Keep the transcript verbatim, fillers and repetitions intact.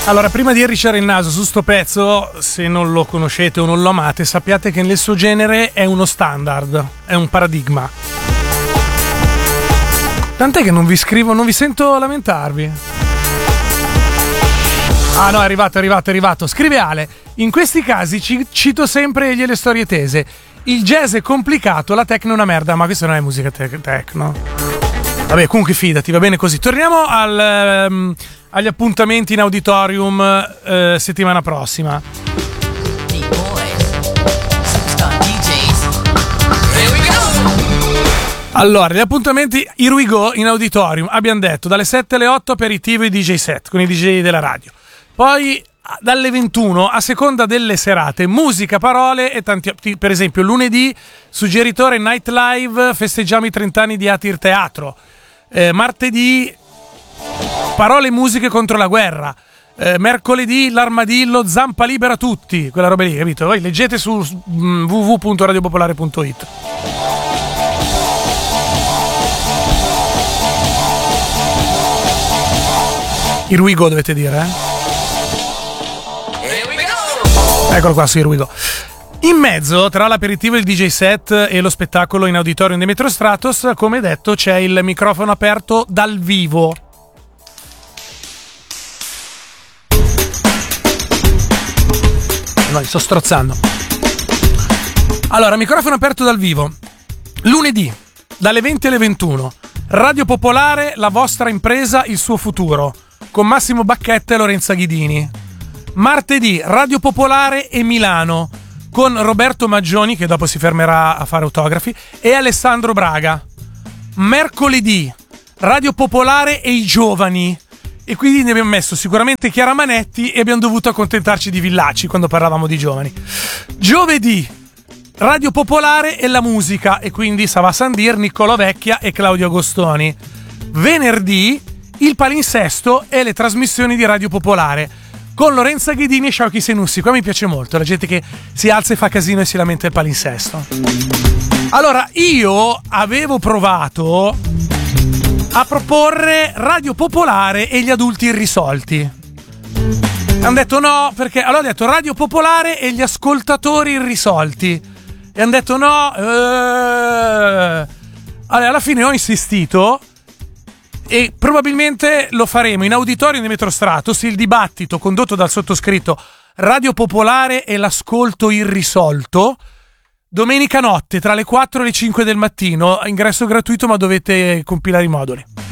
Allora, prima di irricciare il naso su sto pezzo, se non lo conoscete o non lo amate, sappiate che nel suo genere è uno standard, è un paradigma. Tant'è che non vi scrivo, non vi sento lamentarvi. Ah no, è arrivato, è arrivato, è arrivato. Scrive Ale, in questi casi ci, cito sempre gliele storie tese. Il jazz è complicato, la techno è una merda, ma questa non è musica te- techno. Vabbè, comunque fidati, va bene così. Torniamo al... Um, agli appuntamenti in auditorium eh, settimana prossima. Allora, gli appuntamenti Here We Go in auditorium, abbiamo detto dalle sette alle otto aperitivo i D J set con i D J della radio, poi dalle ventuno a seconda delle serate musica, parole e tanti, per esempio lunedì suggeritore Night Live, festeggiamo i trenta anni di Atir Teatro, eh, martedì parole e musiche contro la guerra, eh, mercoledì l'armadillo zampa libera tutti, quella roba lì, capito? Voi leggete su mm, w w w punto radio popolare punto it. Here we go dovete dire, eh? Here we go! Eccolo qua su Here we go. In mezzo, tra l'aperitivo, il D J set e lo spettacolo in auditorium di Metro Stratos, come detto, c'è il microfono aperto dal vivo. No, sto strozzando. Allora, microfono aperto dal vivo. Lunedì, dalle venti alle ventuno. Radio Popolare, la vostra impresa, il suo futuro. Con Massimo Bacchetta e Lorenza Ghidini. Martedì, Radio Popolare e Milano. Con Roberto Maggioni, che dopo si fermerà a fare autografi, e Alessandro Braga. Mercoledì, Radio Popolare e i giovani. E quindi ne abbiamo messo sicuramente Chiara Manetti e abbiamo dovuto accontentarci di Villacci quando parlavamo di giovani. Giovedì, Radio Popolare e la musica, e quindi Sava Sandir, Niccolò Vecchia e Claudio Agostoni. Venerdì, il palinsesto e le trasmissioni di Radio Popolare con Lorenza Ghidini e Sciocchi Senussi. Qua mi piace molto la gente che si alza e fa casino e si lamenta del palinsesto. Allora, io avevo provato a proporre Radio Popolare e gli adulti irrisolti. Hanno detto no, perché allora ho detto Radio Popolare e gli ascoltatori irrisolti. E hanno detto no. Eh... Allora, alla fine ho insistito e probabilmente lo faremo in auditorium di Metro Stratos, il dibattito condotto dal sottoscritto Radio Popolare e l'ascolto irrisolto. Domenica notte tra le quattro e le cinque del mattino, ingresso gratuito, ma dovete compilare i moduli.